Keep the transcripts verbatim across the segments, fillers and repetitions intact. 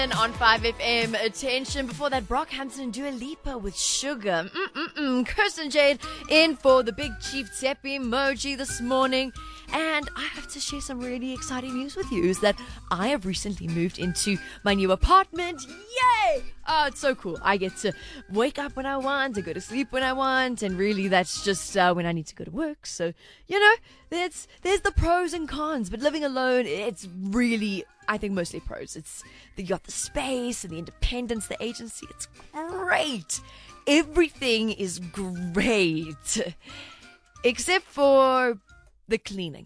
On five F M, attention. Before that, Brockhampton and Dua Lipa with Sugar. Mm-mm-mm. Kirsten Jade in for the Big Chief Tep emoji this morning. And I have to share some really exciting news with you, is that I have recently moved into my new apartment. Yay! Oh, it's so cool. I get to wake up when I want, to go to sleep when I want, and really that's just uh, when I need to go to work. So, you know, there's, there's the pros and cons, but living alone, it's really, I think, mostly pros. It's you got the space and the independence, the agency. It's great. Everything is great. Except for the cleaning.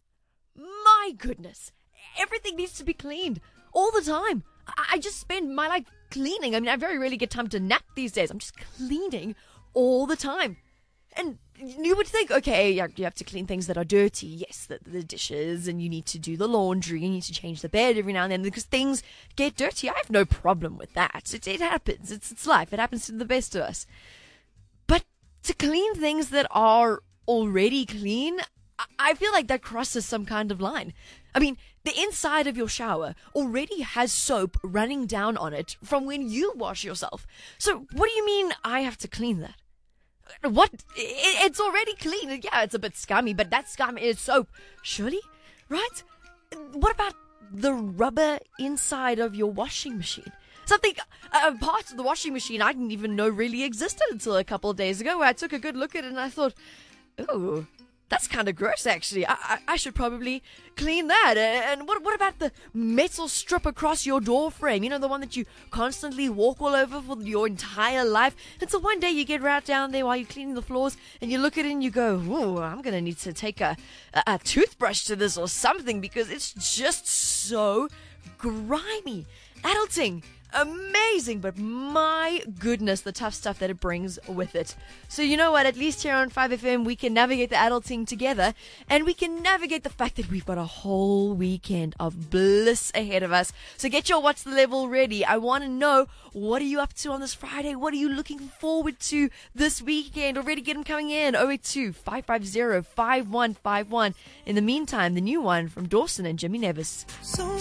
My goodness. Everything needs to be cleaned all the time. I, I just spend my life cleaning. I mean, I very rarely get time to nap these days. I'm just cleaning all the time. And you would think, okay, you have to clean things that are dirty. Yes, the, the dishes, and you need to do the laundry. You need to change the bed every now and then because things get dirty. I have no problem with that. It, it happens. It's, it's life. It happens to the best of us. But to clean things that are already clean, I, I feel like that crosses some kind of line. I mean, the inside of your shower already has soap running down on it from when you wash yourself. So what do you mean I have to clean that? What? It's already clean. Yeah, it's a bit scummy, but that scum is soap. Surely? Right? What about the rubber inside of your washing machine? Something, a part of the washing machine I didn't even know really existed until a couple of days ago, where I took a good look at it and I thought, ooh, that's kind of gross, actually. I, I I should probably clean that. And what what about the metal strip across your door frame? You know, the one that you constantly walk all over for your entire life. Until one day you get right down there while you're cleaning the floors and you look at it and you go, ooh, I'm going to need to take a, a, a toothbrush to this or something because it's just so grimy. Adulting. Amazing, but my goodness, the tough stuff that it brings with it. So you know what, at least here on five F M we can navigate the adulting together, and we can navigate the fact that we've got a whole weekend of bliss ahead of us. So get your What's the Level ready. I want to know, what are you up to on this Friday? What are you looking forward to this weekend? Already get them coming in. oh eight two, five five zero, five one five one. In the meantime, the new one from Dawson and Jimmy Nevis. So